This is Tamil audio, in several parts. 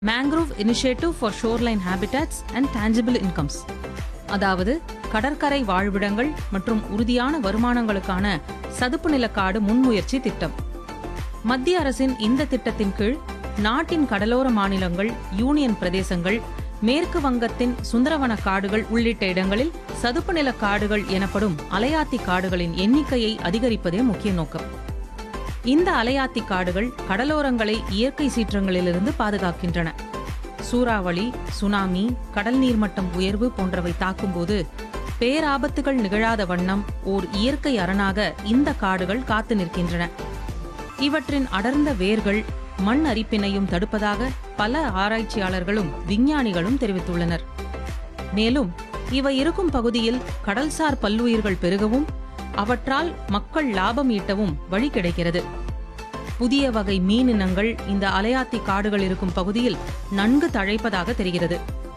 Mangrove initiative for shoreline ஹேபிட்டாட்ஸ் and tangible incomes, அதாவது கடற்கரை வாழ்விடங்கள் மற்றும் உறுதியான வருமானங்களுக்கான சதுப்பு நிலக்காடு முன்முயற்சி திட்டம். மத்திய அரசின் இந்த திட்டத்தின் கீழ் நாட்டின் கடலோர மாநிலங்கள், யூனியன் பிரதேசங்கள், மேற்கு வங்கத்தின் சுந்தரவன காடுகள் உள்ளிட்ட இடங்களில் சதுப்பு நில காடுகள் எனப்படும் அலையாத்தி காடுகளின் எண்ணிக்கையை அதிகரிப்பதே முக்கிய நோக்கம். இந்த அலையாத்தி காடுகள் கடலோரங்களை இயற்கை சீற்றங்களிலிருந்து பாதுகாக்கின்றன. சூறாவளி, சுனாமி, கடல் நீர்மட்டம் உயர்வு போன்றவை தாக்கும்போது பேராபத்துகள் நிகழாத வண்ணம் ஓர் இயற்கை அரணாக இந்த காடுகள் காத்து நிற்கின்றன. இவற்றின் அடர்ந்த வேர்கள் மண் அரிப்பினையும் தடுப்பதாக பல ஆராய்ச்சியாளர்களும் விஞ்ஞானிகளும் தெரிவித்துள்ளனர். மேலும் இவை இருக்கும் பகுதியில் கடல்சார் பல்லுயிர்கள் பெருகவும் அவற்றால் மக்கள் லாபம் ஈட்டவும் வழி கிடைக்கிறது. புதிய வகை மீனினங்கள் இந்த அலையாத்தி காடுகள் இருக்கும் பகுதியில் நன்கு தழைப்பதாக தெரிகிறது.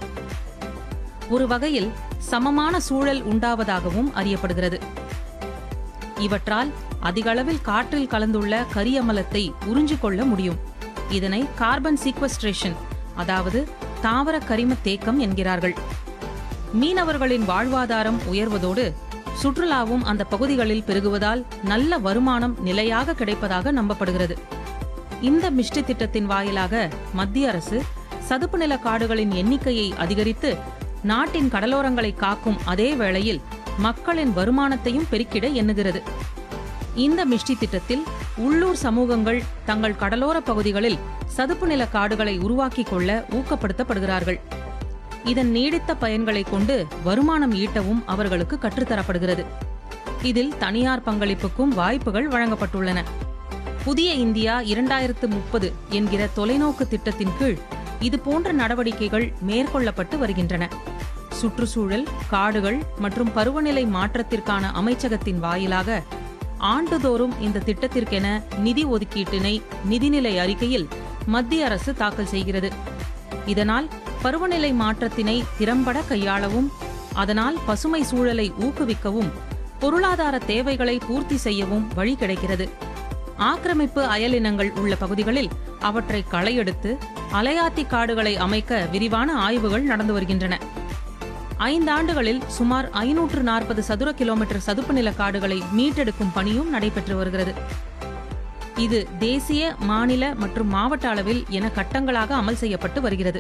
ஒரு வகையில் சமமான சூழல் உண்டாவதாகவும் அறியப்படுகிறது. இவற்றால் அதிகளவில் காற்றில் கலந்துள்ள கரியமலத்தை உறிஞ்சிக்கொள்ள முடியும். இதனை கார்பன் சீக்வஸ்ட்ரேஷன், அதாவது தாவர கரிம தேக்கம் என்கிறார்கள். மீனவர்களின் வாழ்வாதாரம் உயர்வதோடு சுற்றுலாவும் அந்த பகுதிகளில் பெருகுவதால் நல்ல வருமானம் நிலையாக கிடைப்பதாக நம்பப்படுகிறது. இந்த மிஷ்டி திட்டத்தின் வாயிலாக மத்திய அரசு சதுப்பு நில காடுகளின் எண்ணிக்கையை அதிகரித்து நாட்டின் கடலோரங்களை காக்கும் அதே வேளையில் மக்களின் வருமானத்தையும் பெருக்கிட எண்ணுகிறது. இந்த மிஷ்டி திட்டத்தில் உள்ளூர் சமூகங்கள் தங்கள் கடலோர பகுதிகளில் சதுப்பு நில காடுகளை உருவாக்கிக் கொள்ள ஊக்கப்படுத்தப்படுகிறார்கள். இதன் நீடித்த பயன்களை கொண்டு வருமானம் ஈட்டவும் அவர்களுக்கு கற்றுத்தரப்படுகிறது. இதில் தனியார் பங்களிப்புக்கும் வாய்ப்புகள் வழங்கப்பட்டுள்ளன. புதிய இந்தியா 2030 என்கிற தொலைநோக்கு திட்டத்தின் கீழ் இதுபோன்ற நடவடிக்கைகள் மேற்கொள்ளப்பட்டு வருகின்றன. சுற்றுச்சூழல், காடுகள் மற்றும் பருவநிலை மாற்றத்திற்கான அமைச்சகத்தின் வாயிலாக ஆண்டுதோறும் இந்த திட்டத்திற்கென நிதி ஒதுக்கீட்டினை நிதிநிலை அறிக்கையில் மத்திய அரசு தாக்கல் செய்கிறது. இதனால் பருவநிலை மாற்றத்தினை திறம்பட கையாளவும், அதனால் பசுமை சூழலை ஊக்குவிக்கவும், பொருளாதார தேவைகளை பூர்த்தி செய்யவும் வழி கிடைக்கிறது. ஆக்கிரமிப்பு அயலினங்கள் உள்ள பகுதிகளில் அவற்றை களையெடுத்து அலையாத்தி காடுகளை அமைக்க விரிவான ஆய்வுகள் நடந்து வருகின்றன. 5 ஆண்டுகளில் சுமார் 540 சதுர கிலோமீட்டர் சதுப்பு நில காடுகளை மீட்டெடுக்கும் பணியும் நடைபெற்று வருகிறது. இது தேசிய, மாநில மற்றும் மாவட்ட அளவில் என கட்டங்களாக அமல் செய்யப்பட்டு வருகிறது.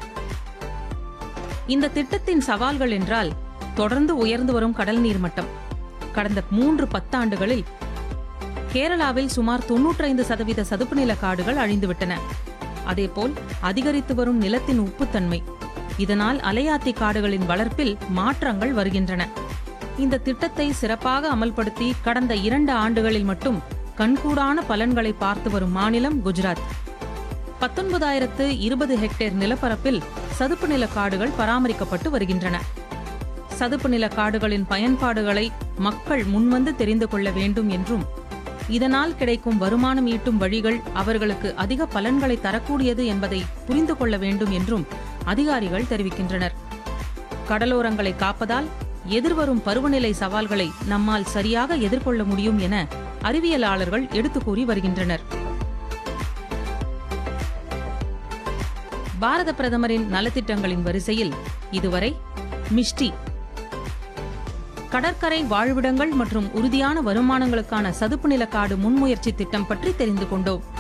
இந்த திட்டத்தின் சவால்கள் என்றால் தொடர்ந்து உயர்ந்து வரும் கடல் நீர் மட்டம். கடந்த 3 பத்தாண்டுகளில் கேரளாவில் சுமார் 95% சதுப்பு நில காடுகள் அழிந்துவிட்டன. அதேபோல் அதிகரித்து வரும் நிலத்தின் உப்புத்தன்மை, இதனால் அலையாத்தி காடுகளின் வளர்ப்பில் மாற்றங்கள் வருகின்றன. இந்த திட்டத்தை சிறப்பாக அமல்படுத்தி கடந்த 2 ஆண்டுகளில் மட்டும் கண்கூடான பலன்களை பார்த்து வரும் மாநிலம் குஜராத். 19,020 ஹெக்டேர் நிலப்பரப்பில் சதுப்பு நில காடுகள் பராமரிக்கப்பட்டு வருகின்றன. சதுப்பு நில காடுகளின் பயன்பாடுகளை மக்கள் முன்வந்து தெரிந்து கொள்ள வேண்டும் என்றும், இதனால் கிடைக்கும் வருமானம் ஈட்டும் வழிகள் அவர்களுக்கு அதிக பலன்களை தரக்கூடியது என்பதை புரிந்து கொள்ள வேண்டும் என்றும் அதிகாரிகள் தெரிவிக்கின்றனர். கடலோரங்களை காப்பதால் எதிர்வரும் பருவநிலை சவால்களை நம்மால் சரியாக எதிர்கொள்ள முடியும் என அறிவியலாளர்கள் எடுத்து கூறி வருகின்றனர். பாரத பிரதமரின் நலத்திட்டங்களின் வரிசையில் இதுவரை மிஷ்டி, கடற்கரை வாழ்விடங்கள் மற்றும் உறுதியான வருமானங்களுக்கான சதுப்பு நில காடு முன்முயற்சி திட்டம் பற்றி தெரிந்து கொண்டோம்.